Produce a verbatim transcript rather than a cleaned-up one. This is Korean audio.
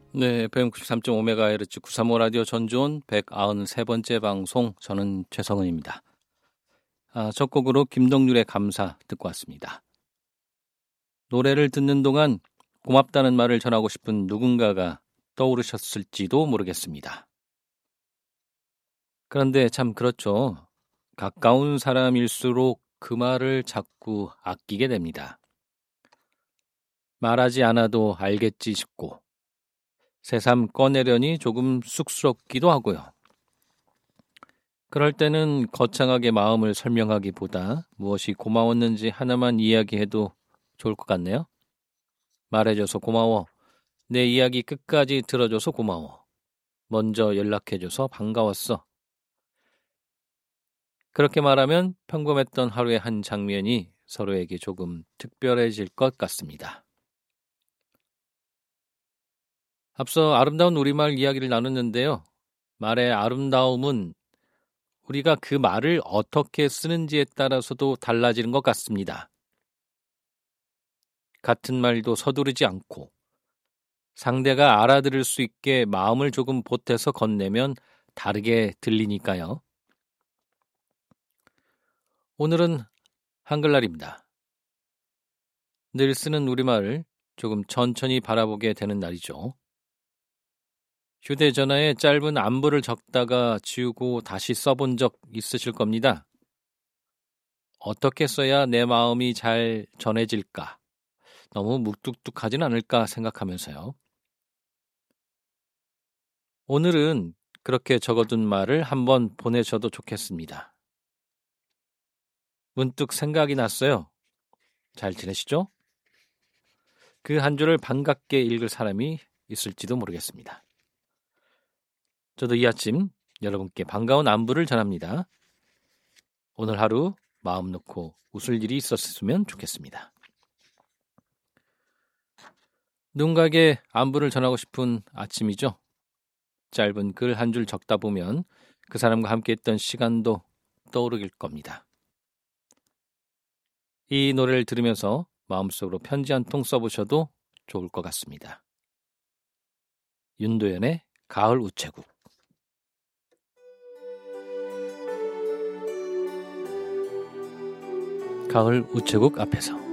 네, 에프엠 구십삼 점 오 메가헤르츠 구삼오 라디오 전주온 백구십삼 번째 방송, 저는 최성은입니다. 아, 첫 곡으로 김동률의 감사 듣고 왔습니다. 노래를 듣는 동안 고맙다는 말을 전하고 싶은 누군가가 떠오르셨을지도 모르겠습니다. 그런데 참 그렇죠. 가까운 사람일수록 그 말을 자꾸 아끼게 됩니다. 말하지 않아도 알겠지 싶고, 새삼 꺼내려니 조금 쑥스럽기도 하고요. 그럴 때는 거창하게 마음을 설명하기보다 무엇이 고마웠는지 하나만 이야기해도 좋을 것 같네요. 말해줘서 고마워. 내 이야기 끝까지 들어줘서 고마워. 먼저 연락해줘서 반가웠어. 그렇게 말하면 평범했던 하루의 한 장면이 서로에게 조금 특별해질 것 같습니다. 앞서 아름다운 우리말 이야기를 나눴는데요. 말의 아름다움은 우리가 그 말을 어떻게 쓰는지에 따라서도 달라지는 것 같습니다. 같은 말도 서두르지 않고 상대가 알아들을 수 있게 마음을 조금 보태서 건네면 다르게 들리니까요. 오늘은 한글날입니다. 늘 쓰는 우리말을 조금 천천히 바라보게 되는 날이죠. 휴대전화에 짧은 안부를 적다가 지우고 다시 써본 적 있으실 겁니다. 어떻게 써야 내 마음이 잘 전해질까? 너무 묵뚝뚝하진 않을까 생각하면서요. 오늘은 그렇게 적어둔 말을 한번 보내셔도 좋겠습니다. 문득 생각이 났어요. 잘 지내시죠? 그 한 줄을 반갑게 읽을 사람이 있을지도 모르겠습니다. 저도 이 아침 여러분께 반가운 안부를 전합니다. 오늘 하루 마음 놓고 웃을 일이 있었으면 좋겠습니다. 누군가에게 안부를 전하고 싶은 아침이죠. 짧은 글 한 줄 적다 보면 그 사람과 함께 했던 시간도 떠오르길 겁니다. 이 노래를 들으면서 마음속으로 편지 한 통 써보셔도 좋을 것 같습니다. 윤도현의 가을 우체국. 가을 우체국 앞에서